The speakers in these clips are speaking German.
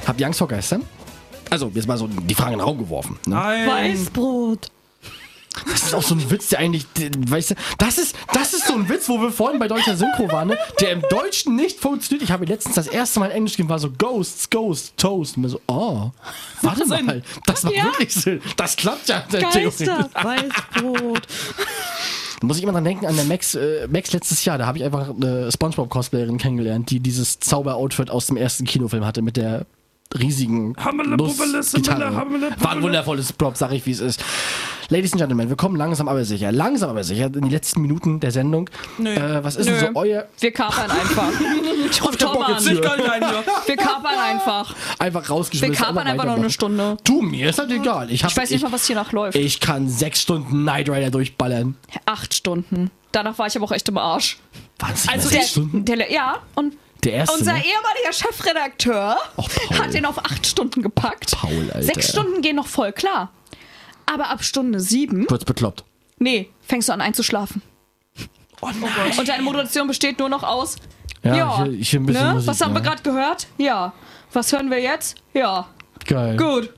Habt ihr Angst vor Geistern? Also, jetzt mal so die Frage in den Raum geworfen. Ne? Nein. Weißbrot. Das ist auch so ein Witz, der eigentlich, weißt du, das ist so ein Witz, wo wir vorhin bei deutscher Synchro waren, ne? Der im Deutschen nicht funktioniert. Ich habe letztens das erste Mal in Englisch gegeben, war so Ghosts, Ghost, Toast. Und mir so, warte mal, das war wirklich Sinn. Das klappt ja. Geister, Weißbrot. Da muss ich immer dran denken an der Max letztes Jahr. Da habe ich einfach eine Spongebob-Cosplayerin kennengelernt, die dieses Zauber-Outfit aus dem ersten Kinofilm hatte mit der riesigen Gitarre. War ein wundervolles Prop, sag ich, wie es ist. Ladies and Gentlemen, wir kommen langsam aber sicher in die letzten Minuten der Sendung. Was ist denn so euer... Wir kapern einfach. Ich rufe Tom an. Wir kapern einfach. Einfach rausgeschmissen. Wir kapern einfach noch eine Stunde. Du, mir ist halt egal. Ich weiß nicht mal, was hier noch läuft. Ich kann 6 Stunden Knight Rider durchballern. 8 Stunden. Danach war ich aber auch echt im Arsch. Wahnsinn, Also 6 Stunden? Ja, und der erste, unser ehemaliger Chefredakteur hat den auf 8 Stunden gepackt. Paul, Alter. 6 Stunden gehen noch voll klar. Aber ab Stunde 7... wird's bekloppt. Nee, fängst du an einzuschlafen. Oh nein. Und deine Moderation besteht nur noch aus... Ja, ich ein bisschen Musik, was haben wir gerade gehört? Ja. Was hören wir jetzt? Ja. Geil. Gut.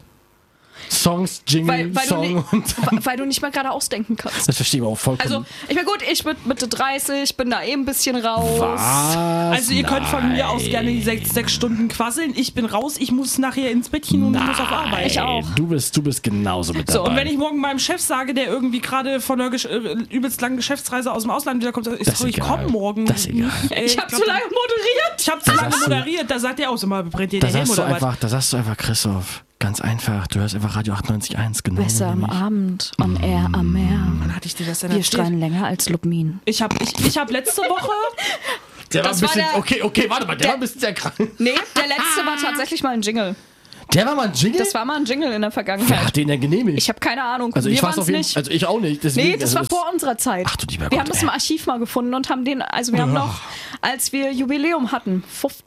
Songs, Jingle, Song weil du nicht mal gerade ausdenken kannst. Das verstehe ich auch vollkommen. Also, ich bin gut, ich bin Mitte 30, bin da eben ein bisschen raus. Was? Also ihr könnt von mir aus gerne die 6 Stunden quasseln. Ich bin raus, ich muss nachher ins Bettchen und muss auf Arbeit. Ich auch. Du bist genauso mit dabei. So, und wenn ich morgen meinem Chef sage, der irgendwie gerade von einer übelst langen Geschäftsreise aus dem Ausland wiederkommt, ich komme morgen. Das ist egal. Ich habe zu lange moderiert. Ich habe zu lange moderiert, da sagt er auch so mal, brennt dir Da der Helm oder was? sagst du einfach, Christoph, ganz einfach, du hörst einfach Radio 98.1, genau. Besser am Abend, on air, am Meer. Wann hatte ich dir das denn Wir erzählt? strahlen länger als Lubmin. Ich hab letzte Woche... Der war ein bisschen, war okay, warte mal, der war ein bisschen sehr krank. Nee, der letzte war tatsächlich mal ein Jingle. Der war mal ein Jingle? Das war mal ein Jingle in der Wer Vergangenheit. hat den denn genehmigt? Ich habe keine Ahnung. Also ich Wir weiß auf waren's jeden nicht. also ich auch nicht. Deswegen, Nee, das war vor unserer Zeit. Ach du lieber Wir Gott, haben das im Archiv mal gefunden und haben den, also wir haben noch, als wir Jubiläum hatten,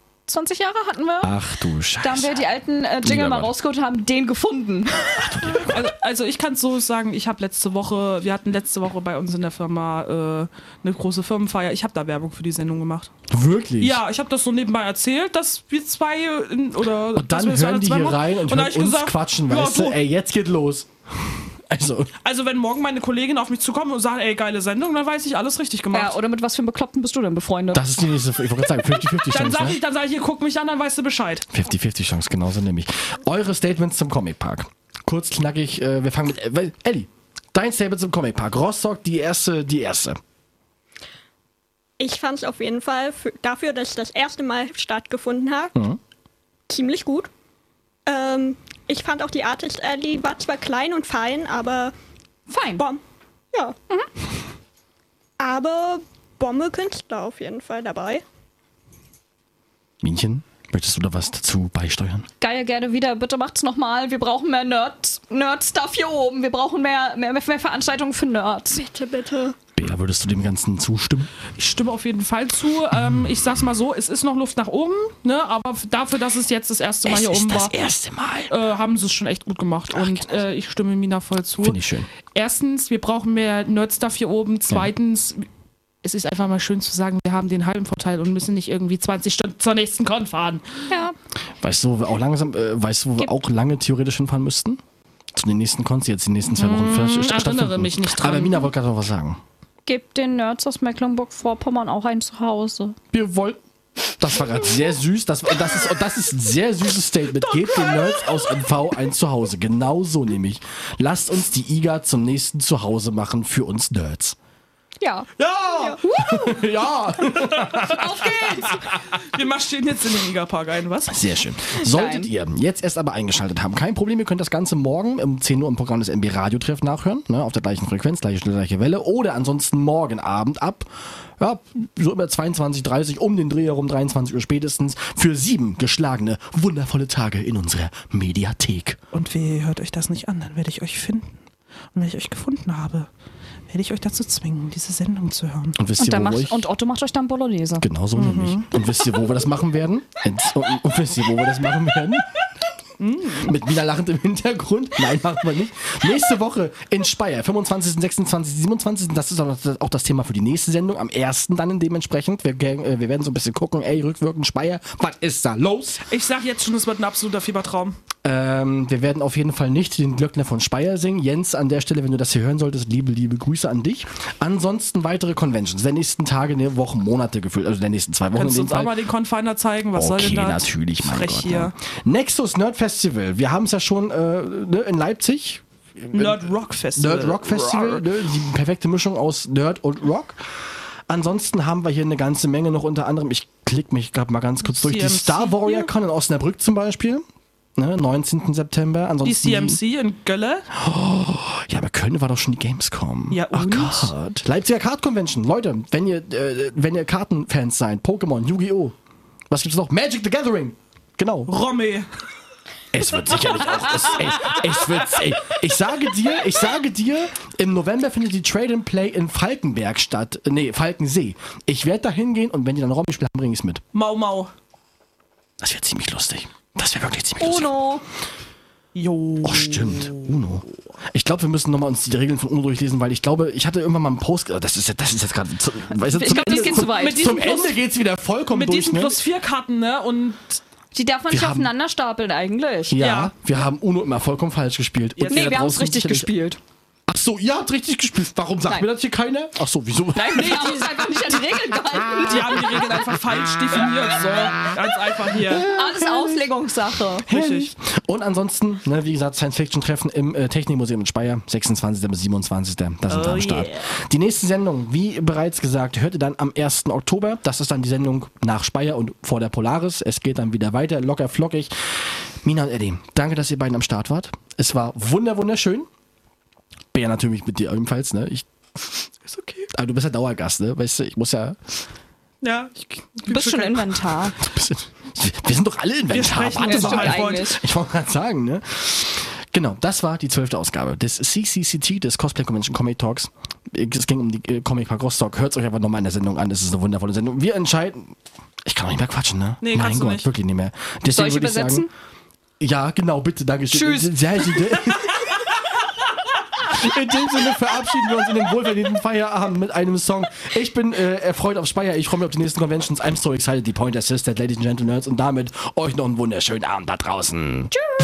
20 Jahre hatten wir. Ach du Scheiße. Da haben wir die alten Jingle mal rausgeholt und haben den gefunden. Also ich kann es so sagen, wir hatten letzte Woche bei uns in der Firma eine große Firmenfeier. Ich habe da Werbung für die Sendung gemacht. Wirklich? Ja, ich habe das so nebenbei erzählt, dass wir zwei Und dann hören die hier rein und hören uns quatschen, weißt du? Ey, jetzt geht los. Also wenn morgen meine Kollegin auf mich zukommt und sagt, ey, geile Sendung, dann weiß ich, alles richtig gemacht. Ja, oder mit was für einem Bekloppten bist du denn befreundet? Das ist die nächste, ich wollte gerade sagen, 50-50 Chance. Dann sag ich, hier, guck mich an, dann weißt du Bescheid. 50-50 Chance, genauso nämlich. Eure Statements zum Comic Park. Kurz, knackig, wir fangen mit Elli. Dein Statement zum Comic Park. Rostock, die erste. Ich fand es auf jeden Fall dafür, dass es das erste Mal stattgefunden hat, ziemlich gut. Ich fand auch die Artist Alley war zwar klein und fein, aber fein. Ja. Aber Bombe-Künstler auf jeden Fall dabei. Minchen, möchtest du da was dazu beisteuern? Geil, gerne wieder. Bitte macht's nochmal. Wir brauchen mehr Nerd-Stuff hier oben. Wir brauchen mehr Veranstaltungen für Nerds. Bitte. Bea, würdest du dem Ganzen zustimmen? Ich stimme auf jeden Fall zu. Ich sag's mal so, es ist noch Luft nach oben, ne? Aber dafür, dass es jetzt das erste Mal hier oben war, erste Mal. haben sie es schon echt gut gemacht. Und ich stimme Mina voll zu. Finde ich schön. Erstens, wir brauchen mehr Nerd-Stuff hier oben. Zweitens, es ist einfach mal schön zu sagen, wir haben den halben Vorteil und müssen nicht irgendwie 20 Stunden zur nächsten Con fahren. Ja. Weißt du, wo wir auch lange theoretisch hinfahren müssten? Zu den nächsten Cons, die jetzt die nächsten 2 Wochen Ich erinnere mich nicht dran. Aber Mina wollte gerade noch was sagen. Gebt den Nerds aus Mecklenburg-Vorpommern auch ein Zuhause. Wir wollen. Das war gerade sehr süß. Das ist ein sehr süßes Statement. Gebt den Nerds aus MV ein Zuhause. Genau so nämlich. Lasst uns die IGA zum nächsten Zuhause machen für uns Nerds. Ja. Ja! Ja! Auf geht's! Wir marschieren jetzt in den Gigapark ein, was? Sehr schön. Solltet ihr jetzt erst aber eingeschaltet haben, kein Problem, ihr könnt das Ganze morgen um 10 Uhr im Programm des MB Radio Treff nachhören, ne, auf der gleichen Frequenz, gleiche Welle, oder ansonsten morgen Abend ab, ja, so über 22:30 um den Dreh herum, 23 Uhr spätestens, für 7 geschlagene, wundervolle Tage in unserer Mediathek. Und wie hört euch das nicht an, dann werde ich euch finden. Und wenn ich euch gefunden habe, werde ich euch dazu zwingen, diese Sendung zu hören. Und wisst ihr, und Otto macht euch dann Bolognese. Genau so nämlich. Und wisst ihr, wo wir das machen werden? Und wisst ihr, wo wir das machen werden? Mit Mina lachend im Hintergrund. Nein, machen wir nicht. Nächste Woche in Speyer, 25., 26., 27. Das ist auch das Thema für die nächste Sendung. Am 1. dann dementsprechend. Wir werden so ein bisschen gucken, rückwirkend Speyer, was ist da los? Ich sag jetzt schon, es wird ein absoluter Fiebertraum. Wir werden auf jeden Fall nicht den Glöckner von Speyer singen. Jens, an der Stelle, wenn du das hier hören solltest, liebe Grüße an dich. Ansonsten weitere Conventions. Der nächsten Tage, Wochen, Monate gefüllt. Also der nächsten 2 Wochen. Kannst du uns auch mal den Confiner zeigen? Was soll denn da? Okay, natürlich, mein Frech Gott. hier. Ja. Nexus Nerd Festival. Wir haben es ja schon in Leipzig. Nerd Rock Festival. Nerd Rock Festival. Die perfekte Mischung aus Nerd und Rock. Ansonsten haben wir hier eine ganze Menge noch, unter anderem, ich klicke mich gerade mal ganz kurz durch, die CMC Star Warrior Con in Osnabrück zum Beispiel. 19. September. Ansonsten die CMC in Gölle. Ja, aber Köln war doch schon die Gamescom. Ja, Ach und? Gott. Leipziger Card Convention. Leute, wenn ihr Kartenfans seid, Pokémon, Yu-Gi-Oh! Was gibt's noch? Magic the Gathering. Genau. Romme. Es wird sicherlich auch. Ich sage dir, im November findet die Trade and Play in Falkenberg statt. Nee, Falkensee. Ich werde da hingehen und wenn die dann Romy spielen, bringe ich es mit. Mau. Das wäre ziemlich lustig. Das wäre wirklich ziemlich lustig. Uno. Jo. Oh, stimmt. Uno. Ich glaube, wir müssen nochmal uns die Regeln von Uno durchlesen, weil ich glaube, ich hatte irgendwann mal einen Post. Das ist jetzt gerade. Weißt du, Ich glaube, das geht zu weit. Zum Ende geht es wieder vollkommen Mit durch. diesen plus 4 Karten, ne? Und Die darf man Wir nicht haben- aufeinander stapeln eigentlich. Ja, Ja. wir haben Uno immer vollkommen falsch gespielt. Und Jetzt- ihr Nee, da wir haben es draußen richtig sicherlich- gespielt. Ach so, ihr habt richtig gespielt. Warum sagt Nein. mir das hier keiner? Ach so, wieso? Nein, wir haben uns einfach nicht an die Regeln gehalten. die haben die Regeln einfach falsch definiert. So, ganz einfach hier. Alles Auslegungssache. Richtig. Und ansonsten, wie gesagt, Science-Fiction-Treffen im Technikmuseum in Speyer, 26. bis 27. Da sind wir am Start. yeah. Die nächste Sendung, wie bereits gesagt, hört ihr dann am 1. Oktober. Das ist dann die Sendung nach Speyer und vor der Polaris. Es geht dann wieder weiter, locker flockig. Mina und Eddie, danke, dass ihr beiden am Start wart. Es war wunderschön. Bär natürlich mit dir ebenfalls, ne? Ist okay. Aber du bist ja Dauergast, ne? Weißt du, ich muss ja... Ja, Du bist schon Inventar. Wir sind doch alle Inventar. sprechen Warte jetzt mal. doch Stimmt Freund. eigentlich. Ich wollte gerade sagen, ne? Genau, das war die 12. Ausgabe des CCCT, des Cosplay Convention Comic Talks. Es ging um die Comic Park Rostock. Hört es euch einfach nochmal in der Sendung an. Das ist eine wundervolle Sendung. Wir entscheiden... Ich kann auch nicht mehr quatschen, ne? Nee, mein kannst du Gott, nicht. wirklich nicht mehr. Deswegen Soll ich würde übersetzen? sagen... Ja, genau, bitte, danke schön. Tschüss. In dem Sinne verabschieden wir uns in den wohlverdienten Feierabend mit einem Song. Ich bin erfreut auf Speyer. Ich freue mich auf die nächsten Conventions. I'm so excited. Die Pointer Sisters, Ladies and Gentlemen Nerds. Und damit euch noch einen wunderschönen Abend da draußen. Tschüss.